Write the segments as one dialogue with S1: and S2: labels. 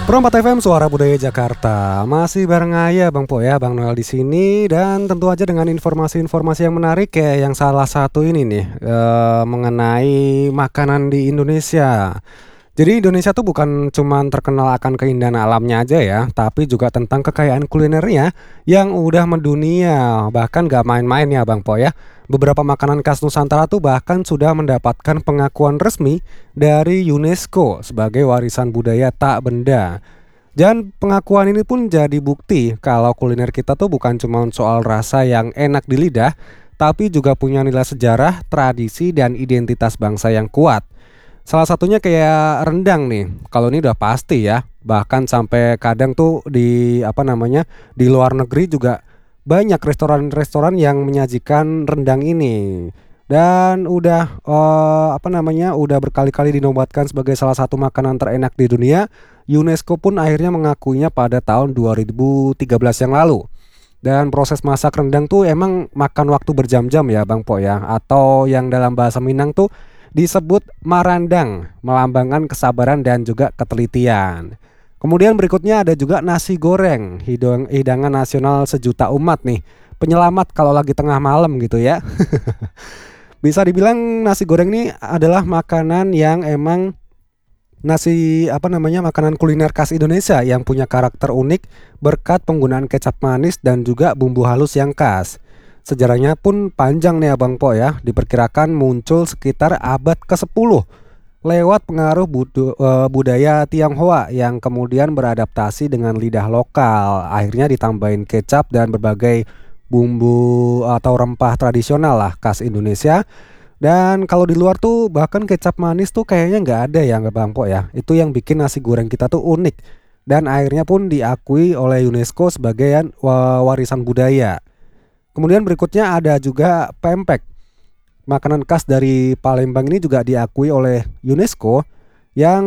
S1: Perompak FM Suara Budaya Jakarta. Masih bareng Ayah Bang Po ya, Bang Noel di sini, dan tentu aja dengan informasi-informasi yang menarik ya, yang salah satu ini nih mengenai makanan di Indonesia. Jadi Indonesia tuh bukan cuma terkenal akan keindahan alamnya aja ya, tapi juga tentang kekayaan kulinernya yang udah mendunia. Bahkan gak main-main ya Bang Po ya. Beberapa makanan khas Nusantara tuh bahkan sudah mendapatkan pengakuan resmi dari UNESCO sebagai warisan budaya tak benda. Dan pengakuan ini pun jadi bukti kalau kuliner kita tuh bukan cuma soal rasa yang enak di lidah, tapi juga punya nilai sejarah, tradisi, dan identitas bangsa yang kuat. Salah satunya kayak rendang nih. Kalau ini udah pasti ya. Bahkan sampai kadang tuh di luar negeri juga banyak restoran-restoran yang menyajikan rendang ini. Dan udah berkali-kali dinobatkan sebagai salah satu makanan terenak di dunia. UNESCO pun akhirnya mengakuinya pada tahun 2013 yang lalu. Dan proses masak rendang tuh emang makan waktu berjam-jam ya Bang Po ya. Atau yang dalam bahasa Minang tuh disebut marandang, melambangkan kesabaran dan juga ketelitian. Kemudian berikutnya ada juga nasi goreng, hidangan nasional sejuta umat nih. Penyelamat kalau lagi tengah malam gitu ya. Bisa dibilang nasi goreng ini adalah makanan yang emang makanan kuliner khas Indonesia yang punya karakter unik berkat penggunaan kecap manis dan juga bumbu halus yang khas. Sejarahnya pun panjang nih Abang Po ya, diperkirakan muncul sekitar abad ke-10 lewat pengaruh budaya Tionghoa yang kemudian beradaptasi dengan lidah lokal. Akhirnya ditambahin kecap dan berbagai bumbu atau rempah tradisional lah khas Indonesia. Dan kalau di luar tuh bahkan kecap manis tuh kayaknya nggak ada ya Bang Po ya. Itu yang bikin nasi goreng kita tuh unik. Dan akhirnya pun diakui oleh UNESCO sebagai warisan budaya. Kemudian berikutnya ada juga pempek. Makanan khas dari Palembang ini juga diakui oleh UNESCO yang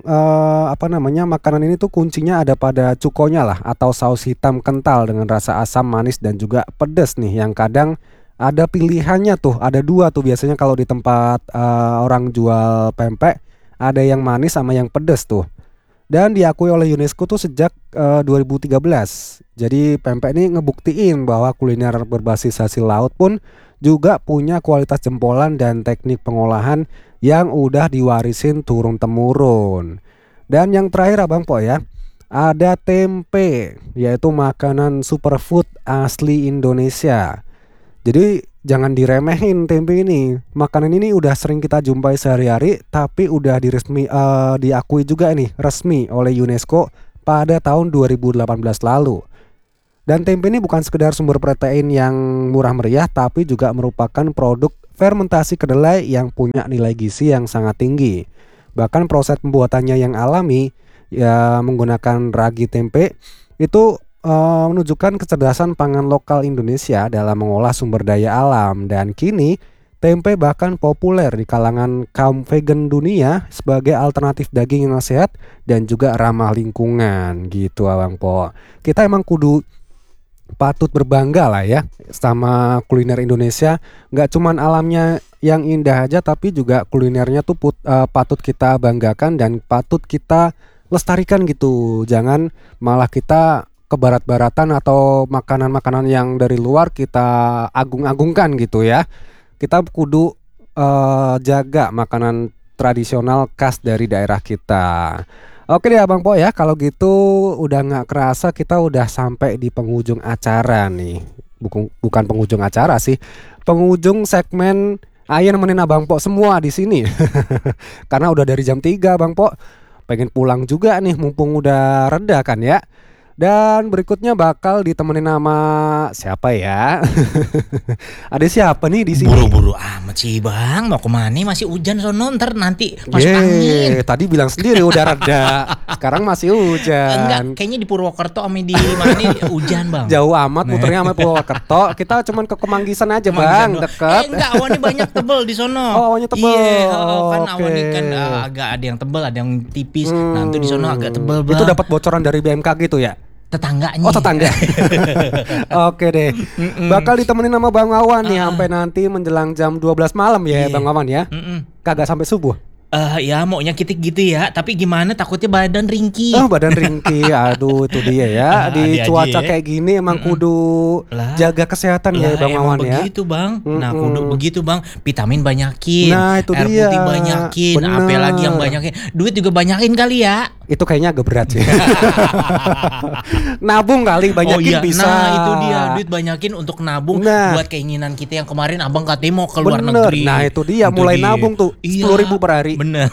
S1: makanan ini tuh kuncinya ada pada cukonya lah, atau saus hitam kental dengan rasa asam, manis, dan juga pedas nih, yang kadang ada pilihannya tuh, ada dua tuh biasanya kalau di tempat orang jual pempek, ada yang manis sama yang pedas tuh. Dan diakui oleh UNESCO tuh sejak 2013. Jadi pempek ini ngebuktiin bahwa kuliner berbasis hasil laut pun juga punya kualitas jempolan dan teknik pengolahan yang udah diwarisin turun-temurun. Dan yang terakhir Abang Po ya, ada tempe, yaitu makanan superfood asli Indonesia. Jadi jangan diremehin tempe ini. Makanan ini udah sering kita jumpai sehari-hari, tapi udah diakui juga nih resmi oleh UNESCO pada tahun 2018 lalu. Dan tempe ini bukan sekedar sumber protein yang murah meriah, tapi juga merupakan produk fermentasi kedelai yang punya nilai gizi yang sangat tinggi. Bahkan proses pembuatannya yang alami ya, menggunakan ragi tempe itu menunjukkan kecerdasan pangan lokal Indonesia dalam mengolah sumber daya alam. Dan kini tempe bahkan populer di kalangan kaum vegan dunia sebagai alternatif daging yang sehat dan juga ramah lingkungan gitu Abang Po. Kita emang patut berbangga lah ya sama kuliner Indonesia. Gak cuman alamnya yang indah aja, tapi juga kulinernya tuh patut kita banggakan dan patut kita lestarikan gitu. Jangan malah kita ke barat-baratan atau makanan-makanan yang dari luar kita agung-agungkan gitu ya. Kita kudu jaga makanan tradisional khas dari daerah kita. Oke deh Abang Po ya, kalau gitu udah gak kerasa kita udah sampai di penghujung acara nih. Bukan penghujung acara sih, penghujung segmen Ayo nemenin Abang Po semua di sini. Karena udah dari jam 3 Bang Po. Pengen pulang juga nih mumpung udah reda kan ya. Dan berikutnya bakal ditemenin sama siapa ya? Ada siapa nih di sini?
S2: Buru-buru amat sih Bang, mau kemana? Masih hujan sono, ntar nanti masuk angin.
S1: Tadi bilang sendiri udah reda, sekarang masih hujan.
S2: Enggak, kayaknya di Purwokerto sama di mana nih hujan Bang.
S1: Jauh amat muternya sama Purwokerto. Kita cuman ke Kemanggisan aja Bang, dekat.
S2: Enggak, awannya banyak tebel di sono.
S1: Oh, awannya tebel.
S2: Iya, kan awannya kan agak ada yang tebel, ada yang tipis. Nah, itu di sono agak tebel Bang.
S1: Itu dapat bocoran dari BMKG gitu ya?
S2: Tetangganya.
S1: Oh, tetangga. Oke deh. Bakal ditemenin sama Bang Wawan nih sampai nanti menjelang jam 12 malam ya Bang Wawan ya. Kagak sampai subuh.
S2: Ya maunya kita gitu ya, tapi gimana takutnya badan ringkih.
S1: Oh, badan ringkih. Aduh, itu dia ya. Di
S2: Hati-hati
S1: cuaca
S2: ya.
S1: kayak gini emang kudu
S2: Lah.
S1: jaga kesehatan ya Bang
S2: Emang
S1: Wawan ya.
S2: begitu bang. Nah kudu begitu bang. Vitamin banyakin,
S1: Nah, itu
S2: air
S1: dia.
S2: putih banyakin,
S1: Bener.
S2: apa lagi yang banyakin, duit juga banyakin kali ya.
S1: Itu kayaknya agak berat sih. Nabung kali banyakin bisa.
S2: Nah itu dia, duit banyakin untuk nabung
S1: Nah.
S2: buat keinginan kita yang kemarin abang katanya mau ke luar
S1: Bener.
S2: negeri.
S1: Nah, itu dia, mulai nabung tuh, 10.000 per hari.
S2: Bener.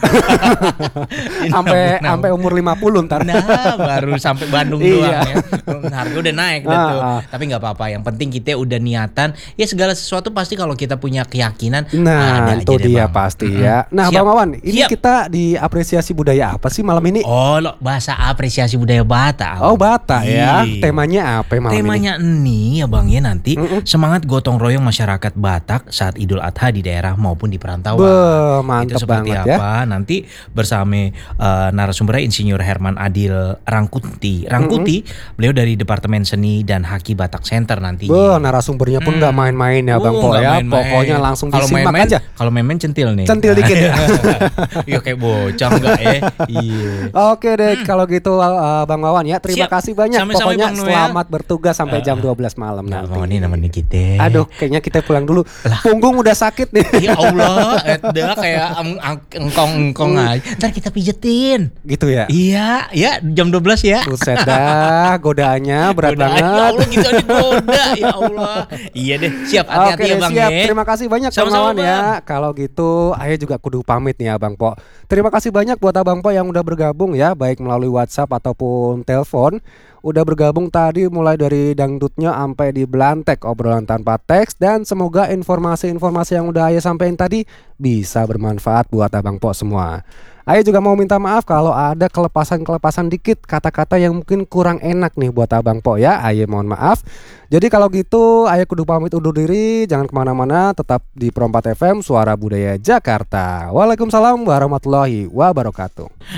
S1: Sampai umur 50 ntar.
S2: Nah baru sampai Bandung
S1: Iya.
S2: doang ya. Harga udah naik dah tuh. Tapi nggak apa-apa. Yang penting kita udah niatan. Ya segala sesuatu pasti kalau kita punya keyakinan.
S1: Nah,
S2: ada
S1: itu
S2: aja deh,
S1: dia
S2: Bang.
S1: pasti ya. Nah,
S2: Siap.
S1: Bang Wawan, ini
S2: Siap.
S1: kita diapresiasi budaya apa sih malam ini?
S2: Oh, bahasa apresiasi budaya Batak.
S1: Oh, Batak ya.
S2: Iya.
S1: Temanya apa malam ini?
S2: Temanya ini ya Bang ya nanti semangat gotong royong masyarakat Batak saat Idul Adha di daerah maupun di perantauan.
S1: Mantep
S2: Itu seperti
S1: banget
S2: apa? Nanti bersama narasumbernya Insinyur Herman Adil Rangkuti. Beliau dari Departemen Seni dan Haki Batak Center nantinya.
S1: Narasumbernya pun nggak main-main ya Bang Po
S2: Nggak
S1: ya.
S2: main-main.
S1: Pokoknya langsung
S2: Kalau
S1: disimak
S2: main-main-
S1: aja.
S2: Kalau main-main centil nih.
S1: Centil dikit ya.
S2: Iya kayak bocah enggak ya? Iya.
S1: Oke deh kalau gitu Bang Wawan ya. Terima
S2: Siap.
S1: kasih banyak.
S2: Sama-sama,
S1: Pokoknya
S2: Bang Noel.
S1: selamat bertugas sampai jam 12 malam
S2: Nah,
S1: nanti.
S2: mau nih namanya kita.
S1: Aduh, kayaknya kita pulang dulu. Punggung udah sakit nih.
S2: Ya Allah, udah kayak engkong aja. Ntar kita pijetin.
S1: Gitu ya.
S2: Iya, ya jam 12 ya.
S1: Buset dah, godaannya berat
S2: Godaan,
S1: banget.
S2: Ya Allah gitu aja goda. Ya Allah. Iya deh, siap hati-hati
S1: Oke
S2: ya
S1: deh,
S2: Bang
S1: siap.
S2: ya.
S1: Terima kasih banyak Bang
S2: Sama-sama,
S1: Wawan ya. Kalau gitu, Ayah juga kudu pamit nih Abang Po. Terima kasih banyak buat Abang Po yang udah bergabung ya, baik melalui WhatsApp ataupun telepon. Udah bergabung tadi mulai dari dangdutnya sampai di belantek obrolan tanpa teks, dan semoga informasi-informasi yang udah Ayah sampaikan tadi bisa bermanfaat buat Abang Po semua. Ayah juga mau minta maaf kalau ada kelepasan-kelepasan dikit kata-kata yang mungkin kurang enak nih buat Abang Po ya. Ayah mohon maaf. Jadi kalau gitu Ayah kudu pamit undur diri. Jangan kemana-mana, tetap di Pro 4 FM Suara Budaya Jakarta. Waalaikumsalam warahmatullahi wabarakatuh.